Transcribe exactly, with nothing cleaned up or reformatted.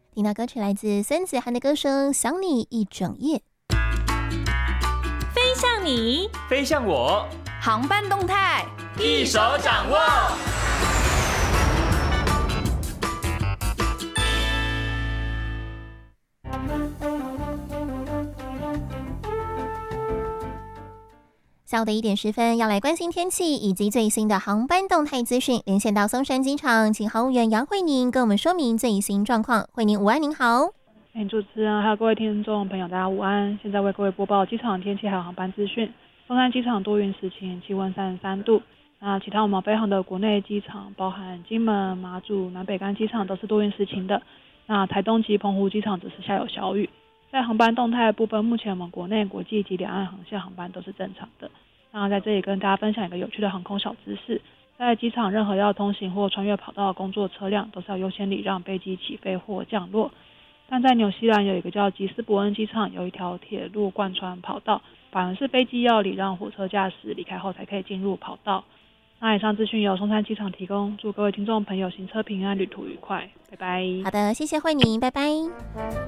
听到歌曲来自孙子涵的歌声《想你一整夜》。 飞向你， 飞向我， 航班动态一手掌握。 下午的一点十分，要来关心天气以及最新的航班动态资讯。连线到松山机场，请航务员杨慧宁跟我们说明最新状况。慧宁午安，您好。 哎，主持人还有各位听众朋友，大家午安。现在为各位播报机场天气还有航班资讯。松山机场多云时晴，气温三十三度。那其他我们飞航的国内机场，包含金门、马祖、南北干机场都是多云时晴的。那台东及澎湖机场只是下有小雨。在航班动态的部分，目前我们国内、国际及两岸航线航班都是正常的。那在这里跟大家分享一个有趣的航空小知识，在机场任何要通行或穿越跑道的工作车辆都是要优先礼让飞机起飞或降落。但在纽西兰有一个叫吉斯伯恩机场，有一条铁路贯穿跑道，反而是飞机要礼让火车驾驶离开后才可以进入跑道。那以上资讯由松山机场提供，祝各位听众朋友行车平安，旅途愉快，拜拜。 好的，谢谢慧宁，拜拜。